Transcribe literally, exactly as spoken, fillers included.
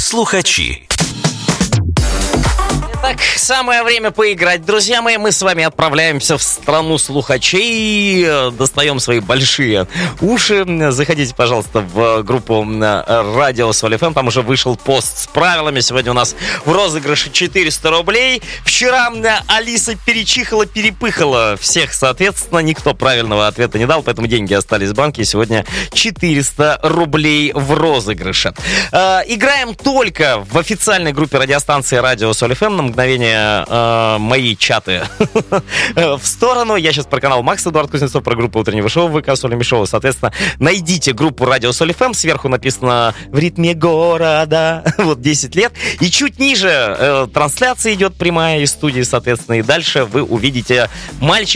Слухачи. Так, самое время поиграть, друзья мои. Мы с вами отправляемся в страну слухачей, достаем свои большие уши. Заходите, пожалуйста, в группу Радио Соль эф эм. Там уже вышел пост с правилами. Сегодня у нас в розыгрыше четыреста рублей. Вчера Алиса перечихала-перепыхала всех, соответственно. Никто правильного ответа не дал, поэтому деньги остались в банке. И сегодня четыреста рублей в розыгрыше. Э, играем только в официальной группе радиостанции Радио Соль эф эм. На мгновение э, мои чаты в сторону. Я сейчас про канал Макс Эдуард Кузнецов, про группу утреннего шоу ВК Соль эм Шоу. Соответственно, найдите группу Радио Соль эф эм. Сверху написано «В ритме города». Вот десять лет. И чуть ниже э, трансляция идет прямая из студии, соответственно. И дальше вы увидите мальчика.